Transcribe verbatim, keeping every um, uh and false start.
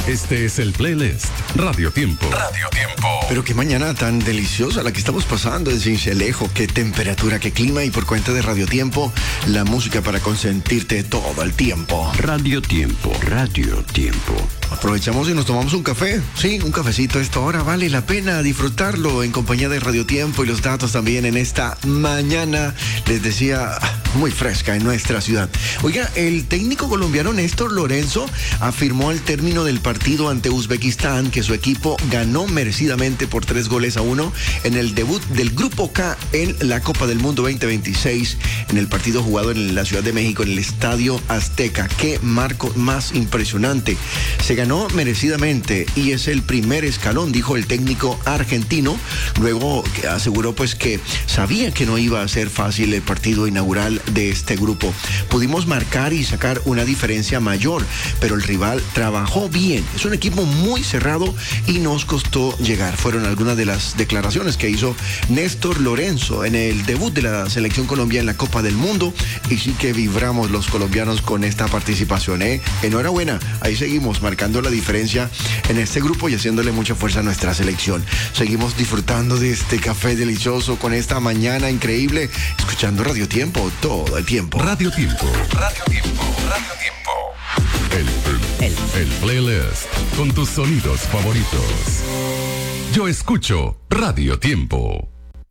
Este es el playlist Radio Tiempo. Radio Tiempo. Pero qué mañana tan deliciosa la que estamos pasando en Cincelejo. Qué temperatura, qué clima. Y por cuenta de Radio Tiempo, la música para consentirte todo el tiempo. Radio Tiempo, Radio Tiempo. Aprovechamos y nos tomamos un café. Sí, un cafecito a esta hora. Vale la pena disfrutarlo en compañía de Radio Tiempo y los datos también en esta mañana, les decía, muy fresca en nuestra ciudad. Oiga, el técnico colombiano Néstor Lorenzo afirmó al término del partido ante Uzbekistán que su equipo ganó merecidamente por tres goles a uno en el debut del Grupo K en la Copa del Mundo veinte veintiséis, en el partido jugado en la Ciudad de México en el Estadio Azteca. Qué marco más impresionante. Se ganó merecidamente y es el primer escalón, dijo el técnico argentino. Luego aseguró pues que sabía que no iba a ser fácil el partido inaugural de este grupo. Pudimos marcar y sacar una diferencia mayor, pero el rival trabajó bien. Es un equipo muy cerrado y nos costó llegar. Fueron algunas de las declaraciones que hizo Néstor Lorenzo en el debut de la selección Colombia en la Copa del Mundo. Y sí que vibramos los colombianos con esta participación, ¿eh? Enhorabuena, ahí seguimos marcando la diferencia en este grupo y haciéndole mucha fuerza a nuestra selección. Seguimos disfrutando de este café delicioso con esta mañana increíble, escuchando Radio Tiempo todo el tiempo. Radio Tiempo. Radio Tiempo. Radio Tiempo. El, el, el playlist con tus sonidos favoritos. Yo escucho Radio Tiempo.